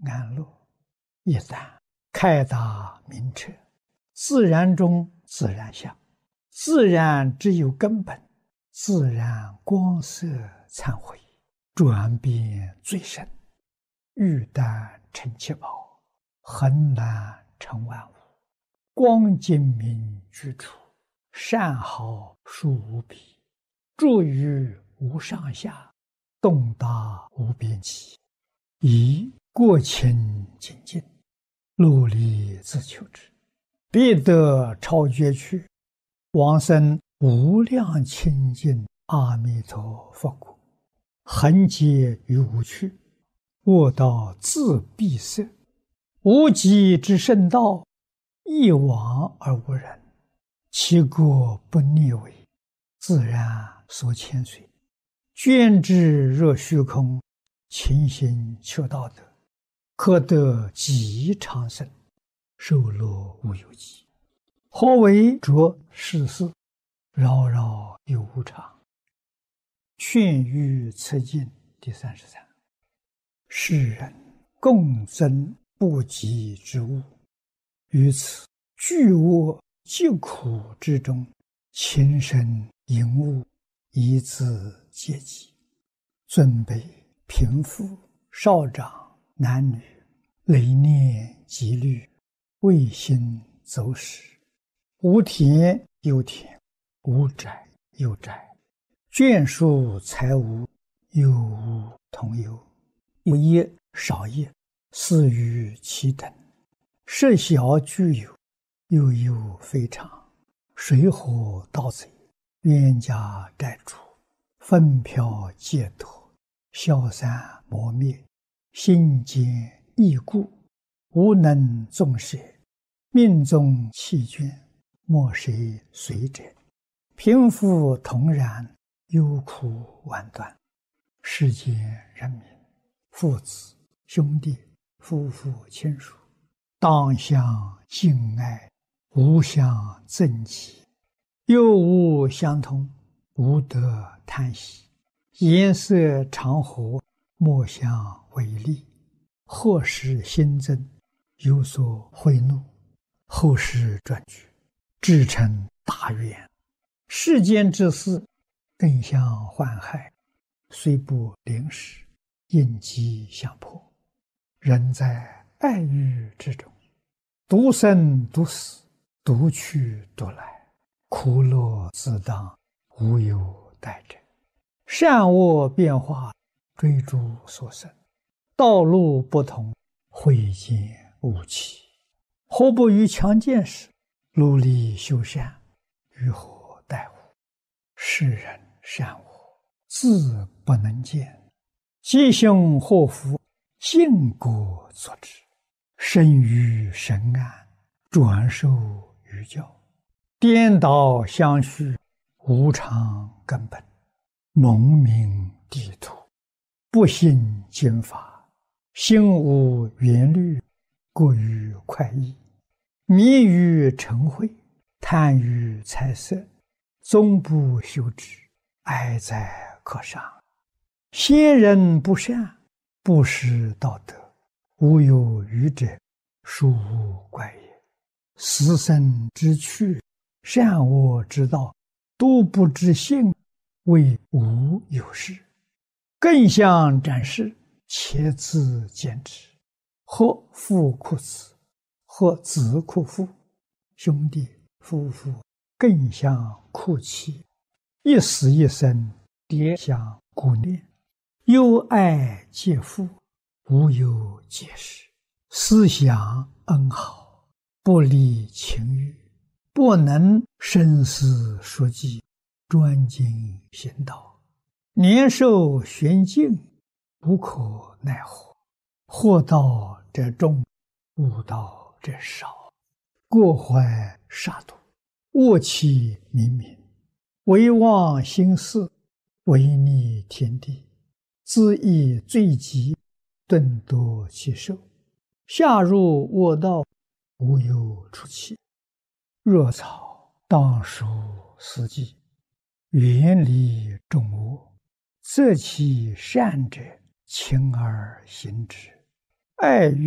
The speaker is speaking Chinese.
安乐。一旦开达明彻，自然中自然相，自然只有根本，自然光色忏悔，转变最深，玉丹成七宝，恒难成万物。光精明居处，善好殊无比，住于无上下，洞达无边际，以过清净净，努力自求之，必得超绝去，往生无量清净阿弥陀佛国，恒劫于无趣，卧道自闭塞，无极之圣道，一往而无人，其国不逆违，自然所牵随，捐之若虚空，勤行求道德，可得极长生，受乐无有极。何为着世事，扰扰有无常。劝喻此经第33。世人共争不及之物，于此巨恶疾苦之中，情深淫恶，以自戒己。尊卑贫富少长男女，累念积虑，未心走失，无田有田，无宅有宅，眷属财物，有无同有，有业少业，似于其等，设小具有，又有非常，水火盗贼，冤家债主，纷飘劫夺，消散磨灭，心坚易故，无能纵舍，命中弃捐，莫谁随者，贫富同然，忧苦万端。世间人民，父子兄弟夫妇亲属，当相敬爱，无相憎忌，又无相同，无得叹息，颜色常和，莫相违逆，或使新增，有所贿赂，后世转举，至成大愿。世间之事，更相患害，虽不临时，应机相迫。人在爱欲之中，独生独死，独去独来，苦乐自当，无有代者。善恶变化，追逐所生，道路不同，慧见无期。何不于强健时，努力修善，于何待乎？世人善恶，自不能见，吉凶祸福，尽果作之。生于神安，转受于教，颠倒相续，无常根本，蒙名地土，不信经法，心无缘虑，过于快意，迷于嗔恚，贪于财色，终不修之，哀哉可伤。先人不善，不识道德，无有愚者，殊无怪也。死生之趣，善恶之道，都不知性，谓无有事。更相展示，且自见之。或父哭子，或子哭父，兄弟夫妇更相哭泣，一死一生，迭相顾念，忧爱皆父，无有解释。思想恩好，不离情欲，不能生死说计，专精行道，年寿玄静，无可奈何。祸道者众，悟道者少，过怀杀戮，恶气冥冥，唯忘心事，违逆天地，自意罪极，顿夺其寿，下入恶道，无有出期。若草当属死地，远离众恶，择其善者，勤而行之， 爱